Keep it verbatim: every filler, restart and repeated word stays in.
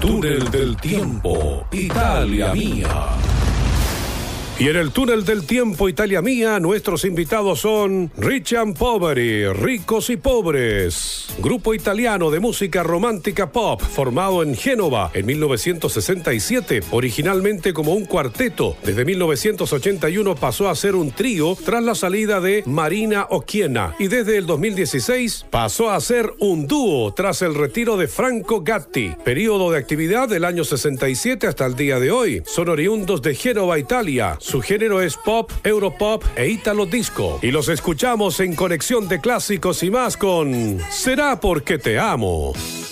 túnel del tiempo, Italia Mía. Y en el túnel del tiempo, Italia Mía, nuestros invitados son Rich and Poveri, Ricos y Pobres, grupo italiano de música romántica pop formado en Génova en mil novecientos sesenta y siete, originalmente como un cuarteto. Desde mil novecientos ochenta y uno pasó a ser un trío tras la salida de Marina Occhiena, y desde el dos mil dieciséis pasó a ser un dúo tras el retiro de Franco Gatti. Periodo de actividad del año sesenta y siete hasta el día de hoy. Son oriundos de Génova, Italia. Su género es pop, europop e italo disco. Y los escuchamos en Conexión de Clásicos y más con Será porque te amo.